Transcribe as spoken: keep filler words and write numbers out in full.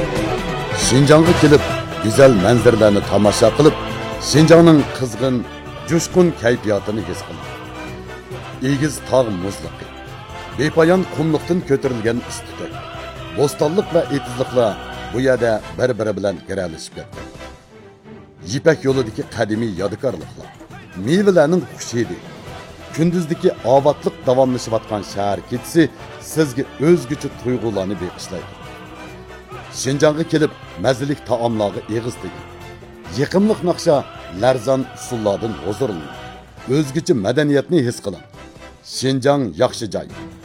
Şinjan'a kelib, güzel manzarlarni tomosha qilib, Şinjanning qizg'in, jo'shqin kayfiyatini his qildim. Egiz tog' muzliqi, bepoyon qumliqdan ko'tarilgan istiqok, bo'stonliq va etizliqlar bu yerda bir-biri bilan giralishib ketdi. Yipak yo'lidagi qadimiy yodgorliklar, mevalarning xushidi, kunduzdagi obodlik davomlashayotgan shahar ketisi sizga o'zgacha tuyg'ularni beg'ishlaydi. Şinjan'a kelib, mazalik taomlarga eg'iz teging. Yiqimliq naqsha, larzon usullardan huzurlaning. O'zgacha madaniyatni his qiling. Şinjan yaxshi joy.